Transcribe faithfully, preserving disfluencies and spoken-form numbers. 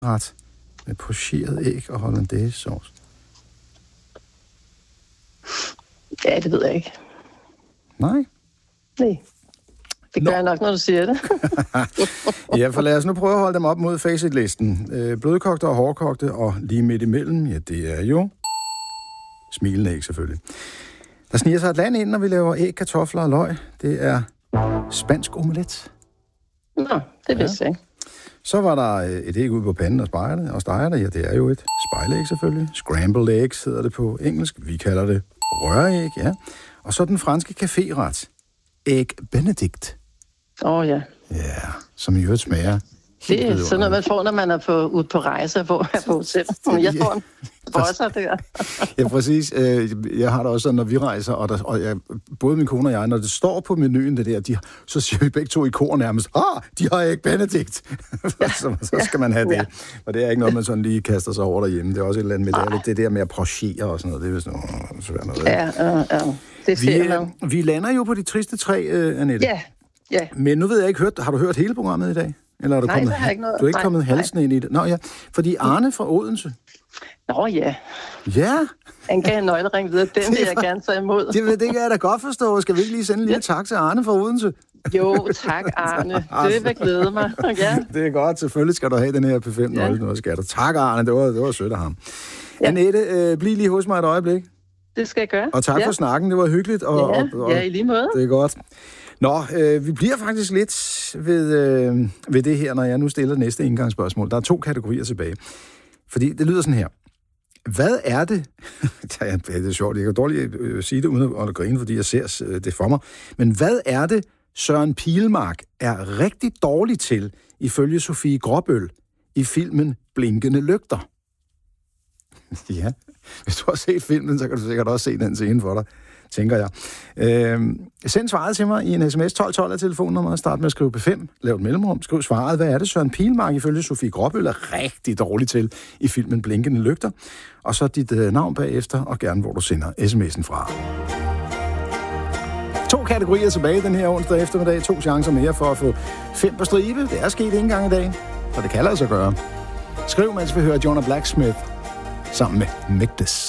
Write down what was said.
ret med pocheret æg og hollandaise sauce. Ja, det ved jeg ikke. Nej? Nej. Det gør Nå. jeg nok, når du siger det. Ja, for lad os nu prøve at holde dem op mod facitlisten. Øh, blødkogte og hårdkogte, og lige midt imellem, ja, det er jo smilende æg selvfølgelig. Der sniger sig et land ind, når vi laver æg, kartofler og løg. Det er spansk omelet. Nå, det vidste jeg ikke. Så var der et æg ude på panden og steger det, og steger det. Ja, det er jo et spejlæg selvfølgelig. Scrambled eggs hedder det på engelsk. Vi kalder det røræg, ja. Og så den franske caféret. Æg Benedict. Åh oh, ja. Ja, som i øvrigt smager. Det er sådan noget, man får, når man er på, ude på rejse, hvor jeg er på hotel. Jeg får en bosser der. Ja, præcis. Jeg har det også sådan, når vi rejser, og, der, og jeg, både min kone og jeg, når det står på menuen, det der, de, så siger vi begge to i kor nærmest, ah, de har ikke Benedict. Ja. så, så skal man have det. Ja. Og det er ikke noget, man sådan lige kaster sig over derhjemme. Det er også et eller andet med det, det, det der med at prochere og sådan noget. Det er vist noget svært noget. Ja, ja, ja. Det er vi, vi lander jo på de triste tre, uh, Annette. Ja, ja. Men nu ved jeg ikke, hørt, har du hørt hele programmet i dag? Eller er du nej, kommet, det har jeg ikke noget. Du er ikke nej, kommet halsen ind i det? Nå ja, fordi Arne fra Odense. Nå ja. Ja. Han gav en nøglering videre. Den vil jeg gerne tage imod. Det, det kan jeg da godt forstå. Skal vi ikke lige sende en lille tak til Arne fra Odense? Jo, tak Arne. Det vil glæde mig. Ja. Det er godt. Selvfølgelig skal du have den her P fem nøgle. Ja. Skal du. Tak Arne, det var, det var sødt af ham. Ja. Annette, øh, bliv lige hos mig et øjeblik. Det skal jeg gøre. Og tak ja. for snakken, det var hyggeligt. Og, ja, og, og, ja, i lige måde. Det er godt. Nå, øh, vi bliver faktisk lidt ved, øh, ved det her, når jeg nu stiller næste indgangsspørgsmål. Der er to kategorier tilbage. Fordi det lyder sådan her. Hvad er det? Ja, det er sjovt, jeg kan dårligt øh, sige det uden at grine, fordi jeg ser øh, det for mig. Men hvad er det, Søren Pilmark er rigtig dårlig til, ifølge Sofie Gråbøl, i filmen Blinkende Lygter? Ja, hvis du har set filmen, så kan du sikkert også se den scene for dig, tænker jeg. Øh, send svaret til mig i en sms tolv tolv af telefonnummeret. Start med at skrive P fem. Lav et mellemrum. Skriv svaret. Hvad er det, Søren Pilmark ifølge Sofie Gråbøl er rigtig dårlig til i filmen Blinkende Lygter? Og så dit øh, navn bagefter, og gerne hvor du sender sms'en fra. To kategorier tilbage den her onsdag eftermiddag. To chancer mere for at få fem på stribe. Det er sket en gang i dag, så det kan lade sig gøre. Skriv, mens vi hører Jonah Blacksmith sammen med Migdes.